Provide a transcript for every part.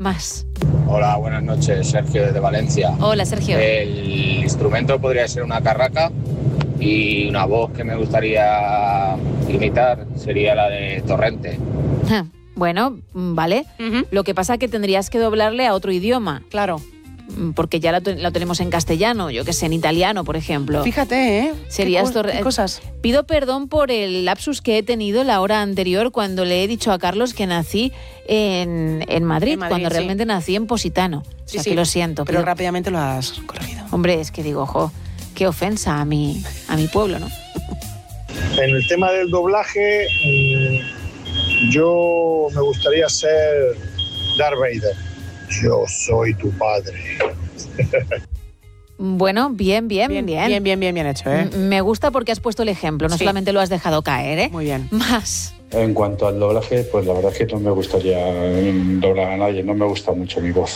Más. Hola, buenas noches, Sergio desde Valencia. Hola, Sergio. El instrumento podría ser una carraca y una voz que me gustaría imitar sería la de Torrente. Bueno, vale. Lo que pasa es que tendrías que doblarle a otro idioma. Claro. Porque ya lo tenemos en castellano, yo que sé, en italiano, por ejemplo. Fíjate, ¿eh? Serías ¿Qué cosas? Pido perdón por el lapsus que he tenido la hora anterior cuando le he dicho a Carlos que nací en Madrid, cuando realmente nací en Positano. Sí, o sea, que lo siento. Pero rápidamente lo has corregido. Hombre, es que digo, ojo, qué ofensa a mi pueblo, ¿no? En el tema del doblaje, yo me gustaría ser Darth Vader. Yo soy tu padre. Bueno, bien hecho, ¿eh? Me gusta porque has puesto el ejemplo, no solamente lo has dejado caer, ¿eh? Muy bien. Más. En cuanto al doblaje, pues la verdad es que no me gustaría doblar a nadie, no me gusta mucho mi voz.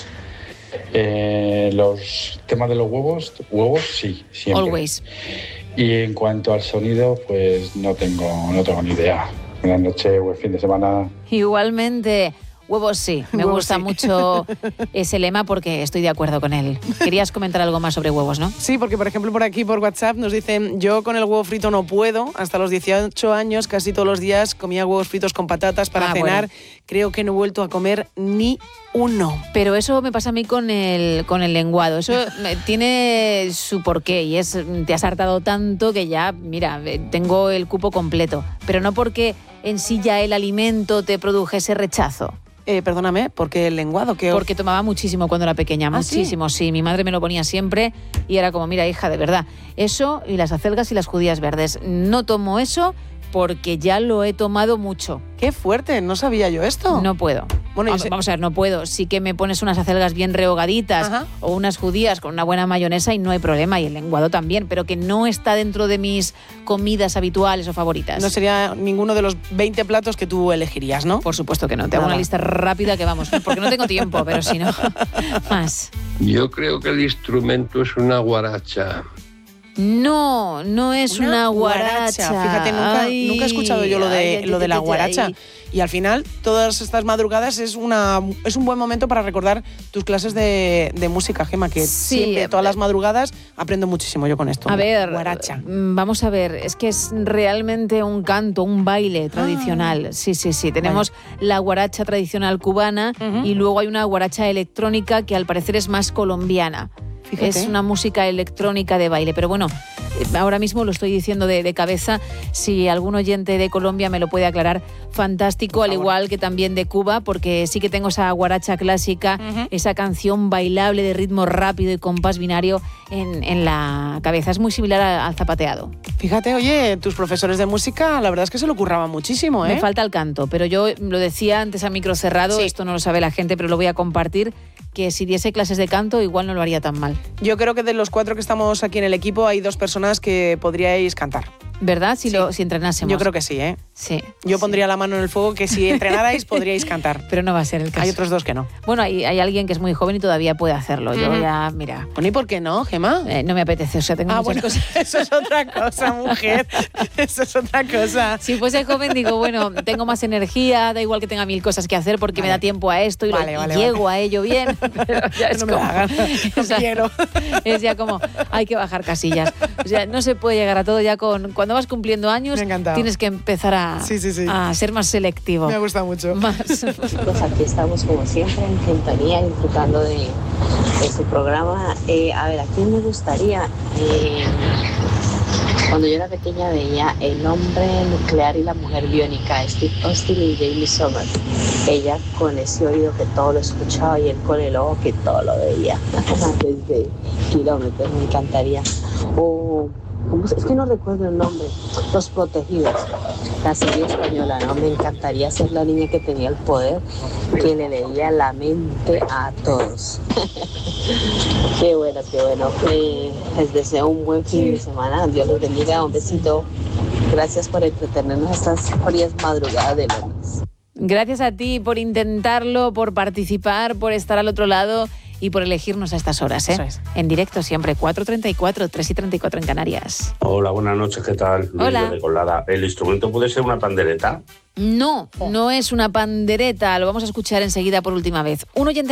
Los temas de los huevos sí, siempre. Always. Y en cuanto al sonido, pues no tengo ni idea. Buenas noches, buen fin de semana. Igualmente. Huevos sí, me gusta mucho ese lema porque estoy de acuerdo con él. Querías comentar algo más sobre huevos, ¿no? Sí, porque por ejemplo por aquí por WhatsApp nos dicen: yo con el huevo frito no puedo. Hasta los 18 años casi todos los días comía huevos fritos con patatas para cenar. Bueno. Creo que no he vuelto a comer ni uno. Pero eso me pasa a mí con el lenguado. Eso tiene su porqué y es, te has hartado tanto que ya, mira, tengo el cupo completo. Pero no porque en sí ya el alimento te produjese rechazo. Perdóname, ¿por qué el lenguado? Porque tomaba muchísimo cuando era pequeña, muchísimo, sí. Mi madre me lo ponía siempre y era como, mira, hija, de verdad, eso y las acelgas y las judías verdes. No tomo eso porque ya lo he tomado mucho. ¡Qué fuerte! No sabía yo esto. No puedo. Bueno, vamos a ver, no puedo. Sí que me pones unas acelgas bien rehogaditas o unas judías con una buena mayonesa y no hay problema. Y el lenguado también, pero que no está dentro de mis comidas habituales o favoritas. No sería ninguno de los 20 platos que tú elegirías, ¿no? Por supuesto que no. Te hago una lista rápida que vamos, porque no tengo tiempo, pero si no, más. Yo creo que el instrumento es una guaracha. No es una guaracha. Fíjate, nunca he escuchado yo lo de la guaracha. Y al final, todas estas madrugadas es un buen momento para recordar tus clases de música, Gemma, que siempre, todas las madrugadas, aprendo muchísimo yo con esto. A ver, guaracha. Vamos a ver, es que es realmente un canto, un baile tradicional. Sí. Tenemos la guaracha tradicional cubana y luego hay una guaracha electrónica que al parecer es más colombiana. Fíjate. Es una música electrónica de baile, pero bueno, ahora mismo lo estoy diciendo de cabeza. Si algún oyente de Colombia me lo puede aclarar, fantástico, al igual que también de Cuba, porque sí que tengo esa guaracha clásica, esa canción bailable de ritmo rápido y compás binario en la cabeza. Es muy similar al zapateado. Fíjate, oye, tus profesores de música, la verdad es que se lo curraban muchísimo, ¿eh? Me falta el canto, pero yo lo decía antes a micro cerrado, esto no lo sabe la gente, pero lo voy a compartir, que si diese clases de canto igual no lo haría tan mal. Yo creo que de los 4 que estamos aquí en el equipo hay 2 personas que podríais cantar. ¿Verdad? Si entrenásemos. Yo creo que sí, ¿eh? Sí. Yo pondría la mano en el fuego que si entrenarais podríais cantar. Pero no va a ser el caso. Hay otros 2 que no. Bueno, hay alguien que es muy joven y todavía puede hacerlo. Yo ya, mira... Bueno, ¿y por qué no, Gemma? No me apetece, o sea, tengo muchas cosas. Eso es otra cosa, mujer. Eso es otra cosa. Si fuese joven, digo, bueno, tengo más energía, da igual que tenga 1000 cosas que hacer porque me da tiempo a esto y llego a ello bien. Pero ya es no me hagan, no quiero. Es ya como, hay que bajar casillas. O sea, no se puede llegar a todo ya cuando vas cumpliendo años, tienes que empezar a ser más selectivo. Me gusta mucho. Más. Pues aquí estamos como siempre en sintonía, disfrutando de su programa. A ver, ¿a quién me gustaría? Cuando yo era pequeña veía El hombre nuclear y la mujer biónica, Steve Austin y Jamie Summers. Ella con ese oído que todo lo escuchaba y él con el ojo que todo lo veía desde kilómetros. Me encantaría. Es que no recuerdo el nombre. Los Protegidos, la serie española, ¿no? Me encantaría ser la niña que tenía el poder, que le leía la mente a todos. Qué bueno. Les deseo un buen fin de semana. Dios los bendiga. Un besito. Gracias por entretenernos estas frías madrugadas de lunes. Gracias a ti por intentarlo, por participar, por estar al otro lado y por elegirnos a estas horas, ¿eh? Eso es. En directo siempre, 4:34, 3:34 en Canarias. Hola, buenas noches, ¿qué tal? Hola. De Colada. ¿El instrumento puede ser una pandereta? No es una pandereta, lo vamos a escuchar enseguida por última vez. Un oyente